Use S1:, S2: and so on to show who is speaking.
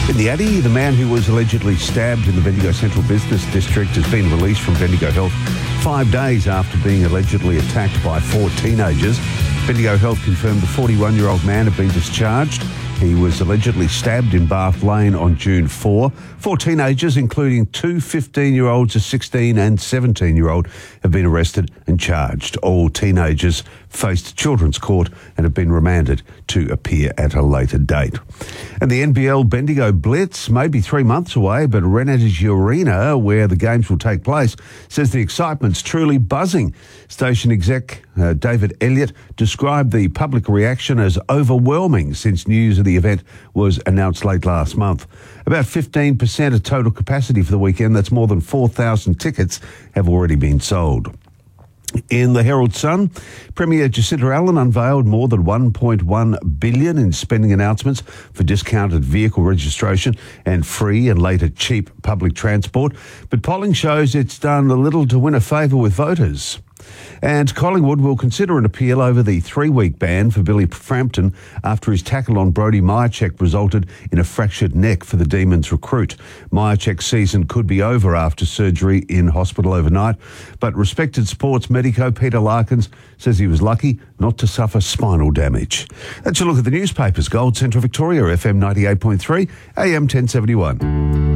S1: In the Addy, the man who was allegedly stabbed in the Bendigo Central Business District has been released from Bendigo Health 5 days after being allegedly attacked by 4 teenagers. Bendigo Health confirmed the 41-year-old man had been discharged. He was allegedly stabbed in Bath Lane on June 4. 4 teenagers, including 2 15-year-olds, a 16 and 17-year-old, have been arrested and charged. All teenagers faced children's court and have been remanded to appear at a later date. And the NBL Bendigo Blitz may be 3 months away, but Renett's Arena, where the games will take place, says the excitement's truly buzzing. Station exec David Elliott described the public reaction as overwhelming since news of the event was announced late last month. About 15% of total capacity for the weekend, that's more than 4,000 tickets, have already been sold. In the Herald Sun, Premier Jacinta Allen unveiled more than $1.1 billion in spending announcements for discounted vehicle registration and free and later cheap public transport. But polling shows it's done a little to win a favour with voters. And Collingwood will consider an appeal over the 3-week ban for Billy Frampton after his tackle on Brodie Mihocek resulted in a fractured neck for the Demons recruit. Mihocek's season could be over after surgery in hospital overnight, but respected sports medico Peter Larkins says he was lucky not to suffer spinal damage. That's a look at the newspapers. Gold Central Victoria, FM 98.3, AM 1071.